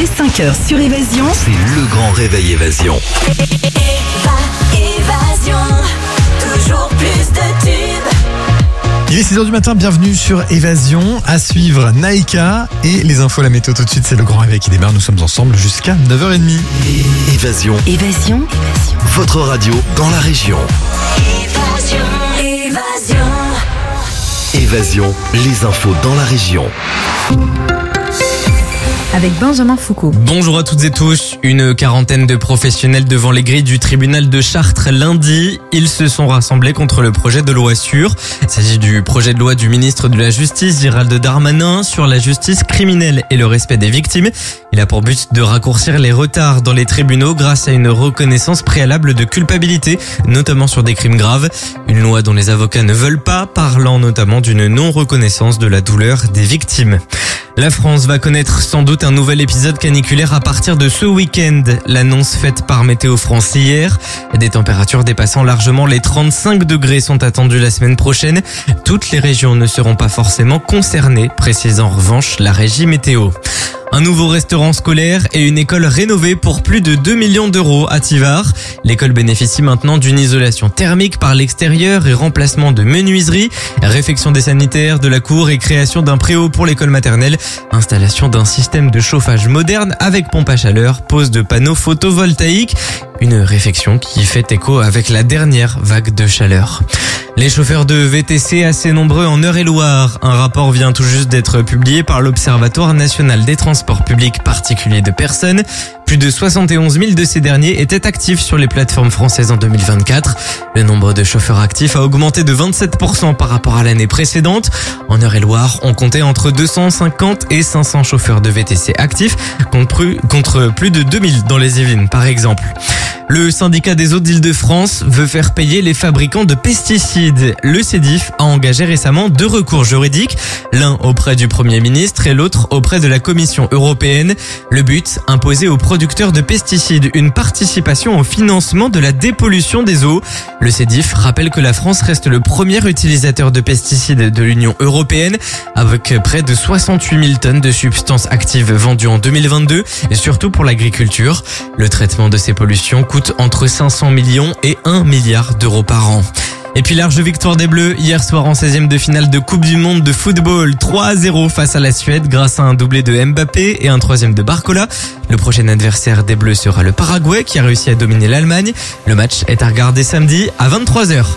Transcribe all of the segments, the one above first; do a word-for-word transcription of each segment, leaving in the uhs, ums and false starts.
dès cinq heures sur Évasion. C'est le grand réveil Évasion. Évasion, toujours plus de tubes. Il est six heures du matin, bienvenue sur Évasion. À suivre Naïka et les infos, la météo tout de suite, c'est le grand réveil qui démarre. Nous sommes ensemble jusqu'à neuf heures trente. Évasion, Évasion, votre radio dans la région. Évasion, évasion. Évasion, les infos dans la région. Avec Benjamin Foucault. Bonjour à toutes et tous. Une quarantaine de professionnels devant les grilles du tribunal de Chartres lundi. Ils se sont rassemblés contre le projet de loi SUR. Il s'agit du projet de loi du ministre de la Justice, Gérald Darmanin, sur la justice criminelle et le respect des victimes. Il a pour but de raccourcir les retards dans les tribunaux grâce à une reconnaissance préalable de culpabilité, notamment sur des crimes graves. Une loi dont les avocats ne veulent pas, parlant notamment d'une non-reconnaissance de la douleur des victimes. La France va connaître sans doute un nouvel épisode caniculaire à partir de ce week-end. L'annonce faite par Météo France hier. Des températures dépassant largement les trente-cinq degrés sont attendues la semaine prochaine. Toutes les régions ne seront pas forcément concernées, précise en revanche la régie météo. Un nouveau restaurant scolaire et une école rénovée pour plus de deux millions d'euros à Tivars. L'école bénéficie maintenant d'une isolation thermique par l'extérieur et remplacement de menuiseries, réfection des sanitaires, de la cour et création d'un préau pour l'école maternelle, installation d'un système de chauffage moderne avec pompe à chaleur, pose de panneaux photovoltaïques. Une réfection qui fait écho avec la dernière vague de chaleur. Les chauffeurs de V T C assez nombreux en Eure-et-Loire. Un rapport vient tout juste d'être publié par l'Observatoire national des transports publics particuliers de personnes. Plus de soixante et onze mille de ces derniers étaient actifs sur les plateformes françaises en deux mille vingt-quatre. Le nombre de chauffeurs actifs a augmenté de vingt-sept pour cent par rapport à l'année précédente. En Eure-et-Loire, on comptait entre deux cent cinquante et cinq cents chauffeurs de V T C actifs contre plus de deux mille dans les Yvelines par exemple. Le syndicat des eaux d'Île-de-France veut faire payer les fabricants de pesticides. Le Cedif a engagé récemment deux recours juridiques, l'un auprès du Premier ministre et l'autre auprès de la Commission européenne. Le but, imposer aux producteurs de pesticides une participation au financement de la dépollution des eaux. Le Cedif rappelle que la France reste le premier utilisateur de pesticides de l'Union européenne, avec près de soixante-huit mille tonnes de substances actives vendues en deux mille vingt-deux, et surtout pour l'agriculture. Le traitement de ces pollutions coûte entre cinq cents millions et un milliard d'euros par an. Et puis large victoire des Bleus hier soir en seizième de finale de Coupe du Monde de football, trois à zéro face à la Suède grâce à un doublé de Mbappé et un troisième de Barcola. Le prochain adversaire des Bleus sera le Paraguay qui a réussi à dominer l'Allemagne. Le match est à regarder samedi à vingt-trois heures.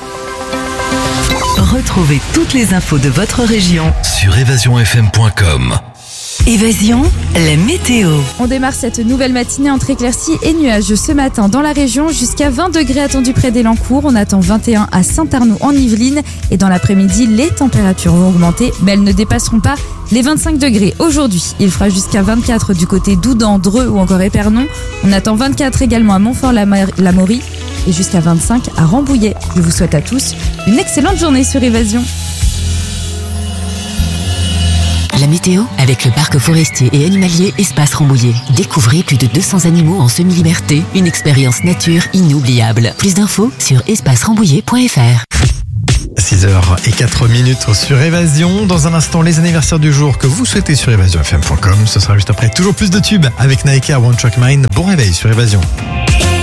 retrouvez toutes les infos de votre région Sur évasion f m point com. Évasion, la météo. On démarre cette nouvelle matinée entre éclaircies et nuages ce matin dans la région. Jusqu'à vingt degrés attendus près d'Élancourt. On attend vingt et un à Saint-Arnoux en Yvelines. Et dans l'après-midi, les températures vont augmenter, mais elles ne dépasseront pas les vingt-cinq degrés. Aujourd'hui, il fera jusqu'à vingt-quatre du côté d'Oudan, Dreux ou encore Épernon. On attend vingt-quatre également à Montfort-l'Amaury et jusqu'à vingt-cinq à Rambouillet. Je vous souhaite à tous une excellente journée sur Évasion. La météo avec le parc forestier et animalier Espace Rambouillet. Découvrez plus de deux cents animaux en semi-liberté, une expérience nature inoubliable. Plus d'infos sur espace rambouillet point f r. six heures zéro quatre minutes sur Évasion. Dans un instant, les anniversaires du jour que vous souhaitez sur évasion f m point com. Ce sera juste après toujours plus de tubes avec Naïka One Track Mind. Bon réveil sur Évasion. Évasion.